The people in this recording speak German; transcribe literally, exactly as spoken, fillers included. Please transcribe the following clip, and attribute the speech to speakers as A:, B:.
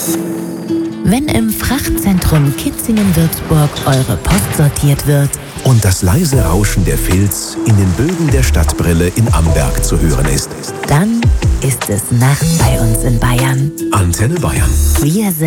A: Wenn im Frachtzentrum Kitzingen-Würzburg eure Post sortiert wird
B: und das leise Rauschen der Filz in den Bögen der Stadtbrille in Amberg zu hören ist,
A: dann ist es Nacht bei uns in Bayern.
B: Antenne Bayern.
A: Wir sind